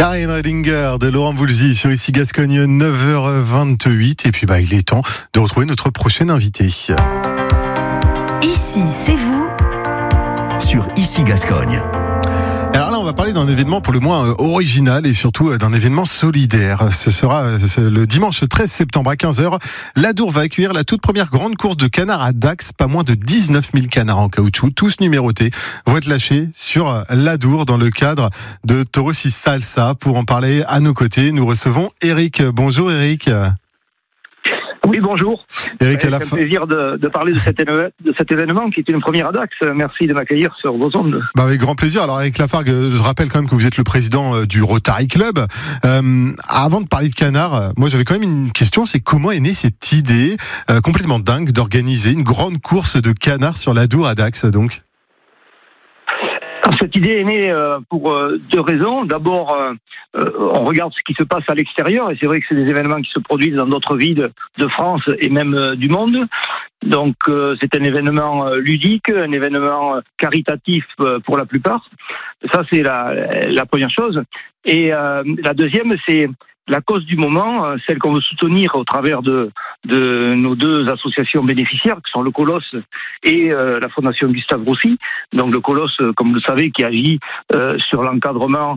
Karen Redinger de Laurent Voulzy sur Ici Gascogne, 9h28. Et puis il est temps de retrouver notre prochain invité. Ici, c'est vous sur Ici Gascogne. Alors là, on va parler d'un événement pour le moins original et surtout d'un événement solidaire. Ce sera le dimanche 13 septembre à 15h. L'Adour va accueillir la toute première grande course de canards à Dax. Pas moins de 19 000 canards en caoutchouc, tous numérotés, vont être lâchés sur l'Adour dans le cadre de Torossi Salsa. Pour en parler à nos côtés, nous recevons Eric. Bonjour Eric. Oui, bonjour. Eric, c'est un plaisir de parler de cet événement qui est une première à Dax. Merci de m'accueillir sur vos ondes. Avec grand plaisir. Alors Eric Lafargue, je rappelle quand même que vous êtes le président du Rotary Club. Avant de parler de canards, moi j'avais quand même une question, c'est comment est née cette idée complètement dingue d'organiser une grande course de canards sur l'Adour à Dax donc? Cette idée est née pour deux raisons. D'abord, on regarde ce qui se passe à l'extérieur, et c'est vrai que c'est des événements qui se produisent dans d'autres villes de France et même du monde. Donc c'est un événement ludique, un événement caritatif pour la plupart. Ça, c'est la première chose. Et la deuxième, c'est la cause du moment, celle qu'on veut soutenir au travers de nos deux associations bénéficiaires, qui sont le Colosse et la Fondation Gustave Roussy. Donc le Colosse, comme vous le savez, qui agit sur l'encadrement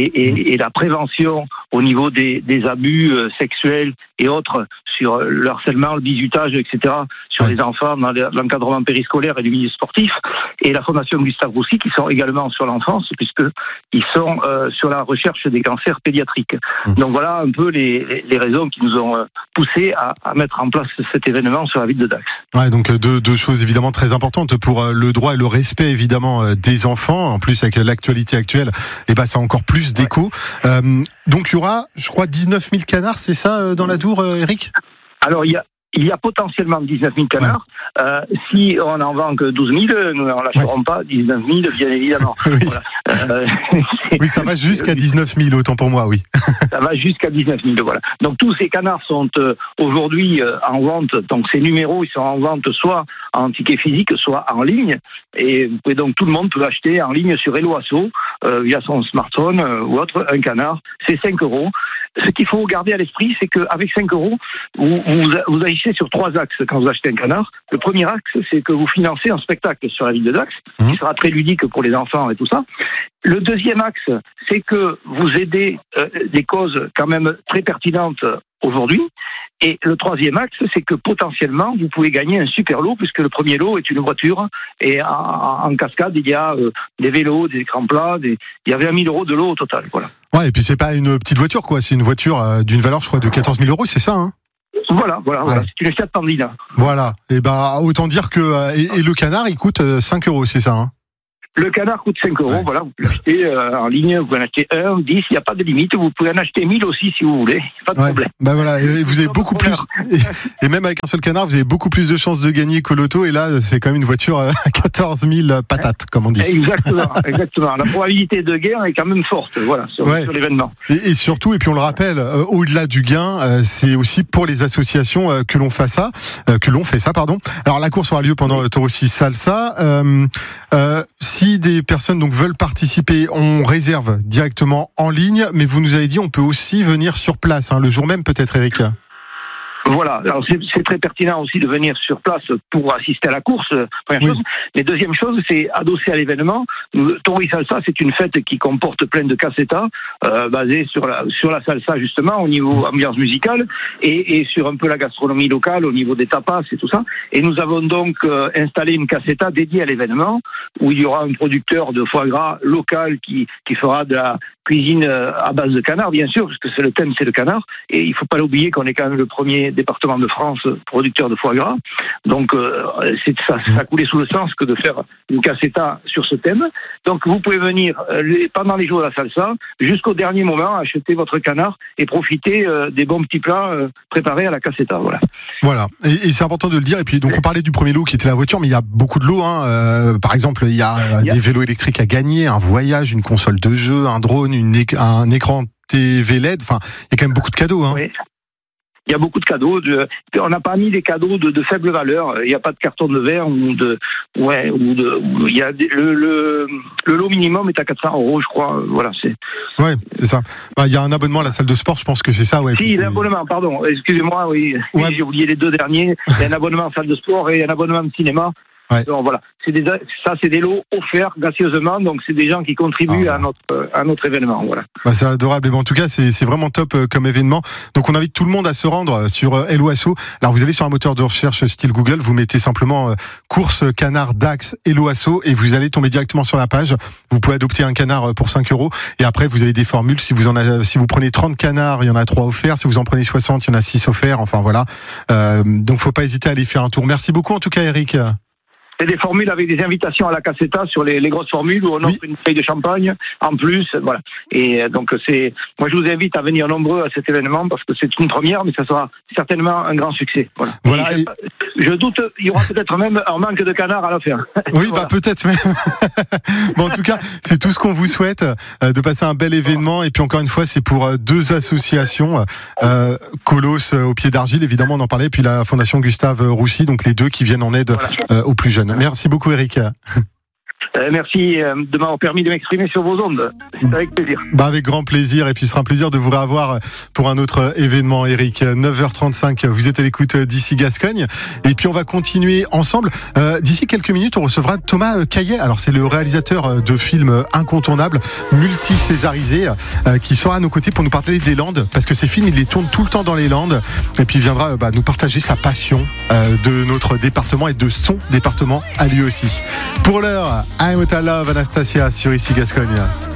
et la prévention au niveau des abus sexuels et autres, sur le harcèlement, le bizutage, etc., sur les enfants, dans l'encadrement périscolaire et du milieu sportif, et la Fondation Gustave Roussy, qui sont également sur l'enfance, puisqu'ils sont sur la recherche des cancers pédiatriques. Donc voilà un peu les raisons qui nous ont poussés à mettre en place cet événement sur la ville de Dax. Ouais, donc deux choses évidemment très importantes pour le droit et le respect évidemment des enfants. En plus avec l'actualité actuelle, ça a encore plus d'écho. Donc il y aura, je crois, 19 000 canards, c'est ça dans l'Adour, Eric ? Alors il y a potentiellement 19 000 canards. Si on n'en vend que 12 000, nous n'en lâcherons pas 19 000, bien évidemment. Oui. Voilà. Oui, ça va jusqu'à 19 000, autant pour moi, oui. Ça va jusqu'à 19 000, voilà. Donc tous ces canards sont aujourd'hui en vente. Donc ces numéros, ils sont en vente soit en ticket physique, soit en ligne. Et donc tout le monde peut acheter en ligne sur Helloasso, via son smartphone ou autre, un canard. C'est 5 €. Ce qu'il faut garder à l'esprit, c'est qu'avec 5 €, vous agissez sur 3 axes quand vous achetez un canard. Le premier axe, c'est que vous financez un spectacle sur la ville de Dax, qui sera très ludique pour les enfants et tout ça. Le deuxième axe, c'est que vous aidez des causes quand même très pertinentes aujourd'hui. Et le troisième axe, c'est que potentiellement, vous pouvez gagner un super lot, puisque le premier lot est une voiture, et en cascade, il y a des vélos, des écrans plats, il y avait 1 000 € de lot au total, voilà. Ouais, et puis c'est pas une petite voiture, quoi, c'est une voiture d'une valeur, je crois, de 14 000 €, c'est ça, hein? Voilà, c'est une Fiat Pandina. Voilà, et autant dire que et le canard, il coûte 5 €, c'est ça, hein? Le canard coûte 5 €, voilà, vous pouvez l'acheter en ligne, vous pouvez en acheter 1, 10, il n'y a pas de limite, vous pouvez en acheter 1000 aussi si vous voulez, pas de problème. Voilà, et vous avez beaucoup plus, et même avec un seul canard, vous avez beaucoup plus de chances de gagner qu'au loto, et là, c'est quand même une voiture à 14 000 patates, comme on dit. Exactement. La probabilité de gain est quand même forte, voilà, sur l'événement. Et surtout, et puis on le rappelle, au-delà du gain, c'est aussi pour les associations que l'on fait ça, Alors la course aura lieu pendant Torossi Salsa. Si des personnes donc veulent participer, on réserve directement en ligne, mais vous nous avez dit on peut aussi venir sur place, le jour même peut-être, Eric. Voilà, alors c'est très pertinent aussi de venir sur place pour assister à la course, première chose. Mais deuxième chose, c'est adossé à l'événement. Torossi Salsa, c'est une fête qui comporte plein de casetas, basées sur la salsa justement, au niveau ambiance musicale, et sur un peu la gastronomie locale, au niveau des tapas et tout ça. Et nous avons donc installé une caseta dédiée à l'événement, où il y aura un producteur de foie gras local qui fera de la cuisine à base de canard, bien sûr, parce que c'est le thème, c'est le canard. Et il ne faut pas l'oublier qu'on est quand même le premier département de France producteur de foie gras. Donc ça coulait sous le sens que de faire une caseta sur ce thème. Donc vous pouvez venir pendant les jours de la salsa, jusqu'au dernier moment, acheter votre canard et profiter des bons petits plats préparés à la caseta. Voilà. Et c'est important de le dire. Et puis donc on parlait du premier lot qui était la voiture, mais il y a beaucoup de lots. Par exemple, il y a des vélos électriques à gagner, un voyage, une console de jeu, un drone, un écran TV LED. Enfin, il y a quand même beaucoup de cadeaux. Oui. il y a beaucoup de cadeaux. On n'a pas mis des cadeaux de faible valeur. Il n'y a pas de carton de verre il y a le lot minimum est à 400 €, je crois. Voilà, c'est. Ouais, c'est ça. Il y a un abonnement à la salle de sport, je pense que c'est ça, ouais. Si, l'abonnement, pardon. Excusez-moi, oui. Ouais. J'ai oublié les deux derniers. Il y a un abonnement à salle de sport et un abonnement de cinéma. Ouais. Donc voilà, c'est des lots offerts gracieusement, donc c'est des gens qui contribuent à notre événement. Voilà. C'est adorable. Et en tout cas, c'est vraiment top comme événement. Donc on invite tout le monde à se rendre sur Helloasso. Alors vous allez sur un moteur de recherche style Google, vous mettez simplement course canard Dax Helloasso et vous allez tomber directement sur la page. Vous pouvez adopter un canard pour 5 €. Et après, vous avez des formules. Si vous prenez 30 canards, il y en a 3 offerts. Si vous en prenez 60, il y en a 6 offerts. Enfin voilà. Donc faut pas hésiter à aller faire un tour. Merci beaucoup en tout cas, Eric. C'est des formules avec des invitations à la caseta sur les grosses formules où on offre une bouteille de champagne en plus, voilà. Et donc moi je vous invite à venir nombreux à cet événement parce que c'est une première, mais ça sera certainement un grand succès. Voilà. Je doute, il y aura peut-être même un manque de canards à la fin. Oui, voilà. Peut-être même. Bon, en tout cas, c'est tout ce qu'on vous souhaite, de passer un bel événement. Et puis encore une fois, c'est pour 2 associations, Colos au pied d'argile, évidemment, on en parlait, puis la Fondation Gustave Roussy, donc les deux qui viennent en aide aux plus jeunes. Merci beaucoup, Eric. Merci de m'avoir permis de m'exprimer sur vos ondes. C'est avec plaisir. Avec grand plaisir. Et puis, ce sera un plaisir de vous revoir pour un autre événement, Eric. 9h35, vous êtes à l'écoute d'Ici Gascogne. Et puis, on va continuer ensemble. D'ici quelques minutes, on recevra Thomas Caillet. Alors, c'est le réalisateur de films incontournables, multi-césarisés, qui sera à nos côtés pour nous parler des Landes. Parce que ces films, il les tourne tout le temps dans les Landes. Et puis, il viendra nous partager sa passion de notre département et de son département à lui aussi. Pour l'heure, I'm With Love, Anastasia sur Ici Gascogne.